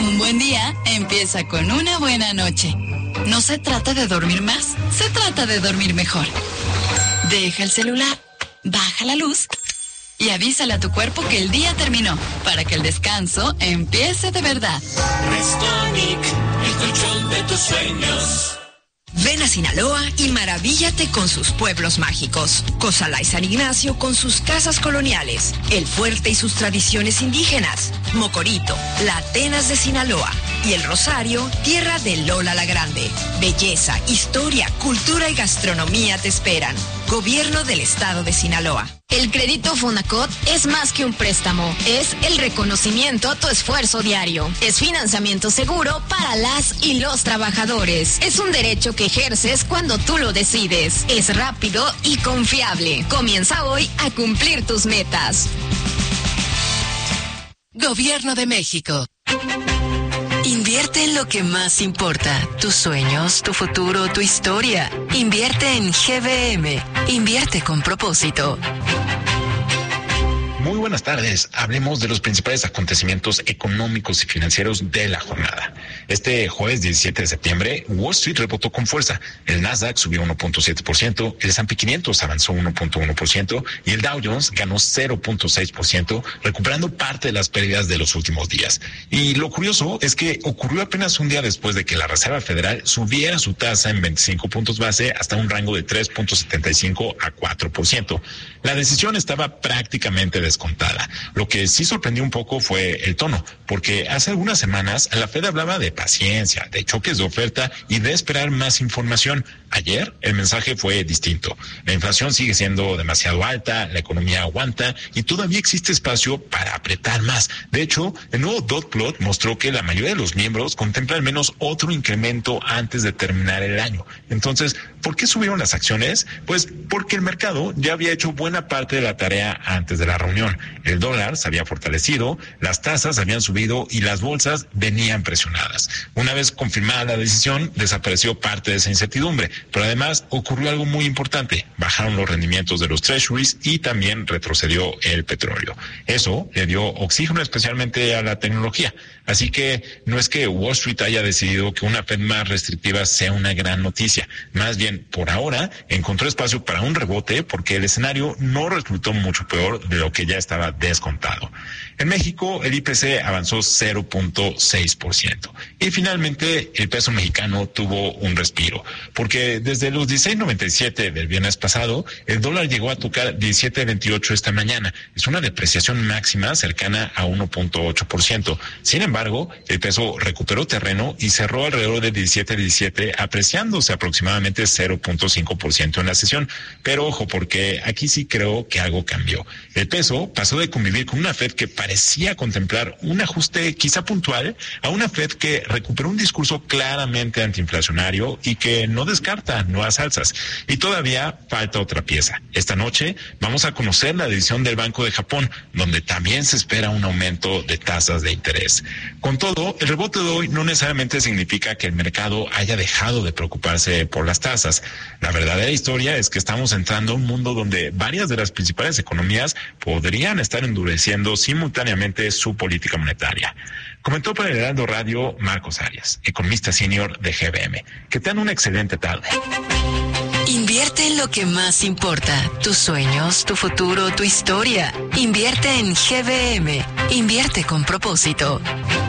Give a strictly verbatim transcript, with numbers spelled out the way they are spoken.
Un buen día empieza con una buena noche. No se trata de dormir más, se trata de dormir mejor. Deja el celular, baja la luz y avísale a tu cuerpo que el día terminó, para que el descanso empiece de verdad. Restonic, el colchón de tus sueños. Ven a Sinaloa y maravíllate con sus pueblos mágicos. Cozalá y San Ignacio con sus casas coloniales. El Fuerte y sus tradiciones indígenas. Mocorito, la Atenas de Sinaloa. Y El Rosario, tierra de Lola la Grande. Belleza, historia, cultura y gastronomía te esperan. Gobierno del Estado de Sinaloa. El crédito Fonacot es más que un préstamo, es el reconocimiento a tu esfuerzo diario. Es financiamiento seguro para las y los trabajadores. Es un derecho que ejerces cuando tú lo decides. Es rápido y confiable. Comienza hoy a cumplir tus metas. Gobierno de México. Invierte en lo que más importa, tus sueños, tu futuro, tu historia. Invierte en G B M. Invierte con propósito. Muy buenas tardes. Hablemos de los principales acontecimientos económicos y financieros de la jornada. Este jueves diecisiete de septiembre, Wall Street rebotó con fuerza. El Nasdaq subió uno punto siete por ciento, el S and P quinientos avanzó uno punto uno por ciento y el Dow Jones ganó cero punto seis por ciento, recuperando parte de las pérdidas de los últimos días. Y lo curioso es que ocurrió apenas un día después de que la Reserva Federal subiera su tasa en veinticinco puntos base hasta un rango de tres punto setenta y cinco a cuatro por ciento. La decisión estaba prácticamente descontada. Lo que sí sorprendió un poco fue el tono, porque hace algunas semanas la Fed hablaba de paciencia, de choques de oferta y de esperar más información. Ayer el mensaje fue distinto. La inflación sigue siendo demasiado alta, la economía aguanta y todavía existe espacio para apretar más. De hecho, el nuevo dot plot mostró que la mayoría de los miembros contempla al menos otro incremento antes de terminar el año. Entonces, ¿por qué subieron las acciones? Pues porque el mercado ya había hecho buena parte de la tarea antes de la reunión. El dólar se había fortalecido, las tasas habían subido y las bolsas venían presionadas. Una vez confirmada la decisión, desapareció parte de esa incertidumbre, pero además ocurrió algo muy importante. Bajaron los rendimientos de los treasuries y también retrocedió el petróleo. Eso le dio oxígeno especialmente a la tecnología. Así que no es que Wall Street haya decidido que una Fed más restrictiva sea una gran noticia. Más bien, por ahora, encontró espacio para un rebote porque el escenario no resultó mucho peor de lo que ya estaba descontado. En México, el I P C avanzó cero punto seis por ciento. Y finalmente, el peso mexicano tuvo un respiro, porque desde los dieciséis noventa y siete del viernes pasado, el dólar llegó a tocar diecisiete veintiocho esta mañana. Es una depreciación máxima cercana a uno punto ocho por ciento. Sin embargo, el peso recuperó terreno y cerró alrededor de diecisiete diecisiete, apreciándose aproximadamente cero punto cinco por ciento en la sesión. Pero ojo, porque aquí sí creo que algo cambió. El peso pasó de convivir con una Fed que parecía contemplar un ajuste quizá puntual a una Fed que recuperó un discurso claramente antiinflacionario y que no descarta nuevas alzas. Y todavía falta otra pieza. Esta noche vamos a conocer la decisión del Banco de Japón, donde también se espera un aumento de tasas de interés. Con todo, el rebote de hoy no necesariamente significa que el mercado haya dejado de preocuparse por las tasas. La verdadera historia es que estamos entrando a un mundo donde varias de las principales economías podrían estar endureciendo simultáneamente su política monetaria. Comentó para el Heraldo Radio Marcos Arias, economista senior de G B M. Que tengan una excelente tarde. Invierte en lo que más importa, tus sueños, tu futuro, tu historia. Invierte en G B M. Invierte con propósito.